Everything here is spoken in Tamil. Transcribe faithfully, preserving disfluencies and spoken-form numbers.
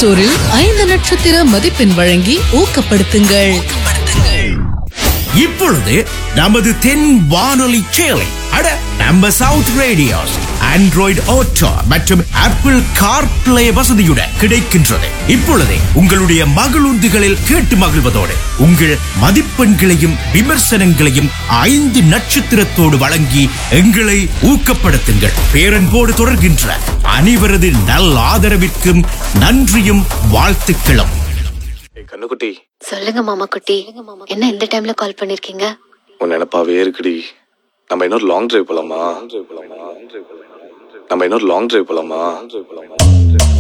ஸ்டோரில் ஐந்து நட்சத்திர மதிப்பெண் வழங்கி ஊக்கப்படுத்துங்கள். இப்பொழுது நமது தென் வானொலி சேலை அட நம்ம சவுத் ரேடியோஸ் ஆண்ட்ராய்டு ஆட்டோ மற்றும் ஆப்பிள் கார்பிளே வசதியுடன் கிடைக்கின்றது. இப்பொழுது உங்களுடைய மகிழுந்துகளில் கேட்டு மகிழ்வதோடு உங்கள் மதிப்பெண்களையும் விமர்சனங்களையும் ஐந்து நட்சத்திரத்தோடு வழங்கி எங்களை ஊக்கப்படுத்துங்கள். பேரன்போடு தொடர்கின்ற அனைவரது நல் ஆதரவிற்கும் நன்றியும் வாழ்த்துக்களும். கண்ணுக்குட்டி, சொல்லுங்க மாமா குட்டி, என்ன இந்த டைம்ல கால் பண்ணிருக்கீங்க? உன் நினைப்பாவே இருக்குடி. நம்ம இன்னொரு லாங் டிரைவ் போலாமா? நம்ம இன்னொரு லாங் டிரைவ் போலாமா?